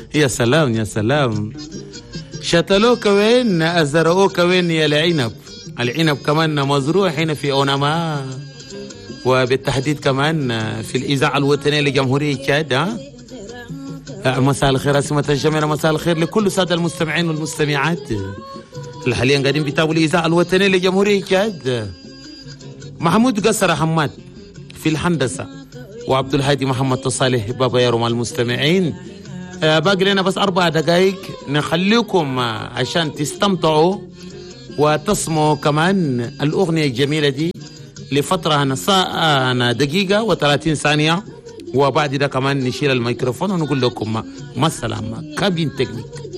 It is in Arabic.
يا سلام يا سلام. شتلوك وين أزرعوك وين يا العنب. العنب كمان مزروع هنا في أوناما، وبالتحديد كمان في الإذاعة الوطنية لجمهورية تشاد. مساء الخير أسمة الجميلة، مساء الخير لكل السادة المستمعين والمستمعات اللي حاليا قاعدين بيتابعوا الإذاعة الوطنية لجمهورية تشاد. محمود قصر حماد في الهندسة، وعبد الهادي محمد تصالح بابا يا رمال المستمعين. باقي لنا بس 4 دقائق نخليكم عشان تستمتعوا وتسمعوا كمان الأغنية الجميلة دي لفترة دقيقة و30 ثانية، وبعد ده كمان نشيل الميكروفون ونقول لكم ما السلامة. كابين تكنيك.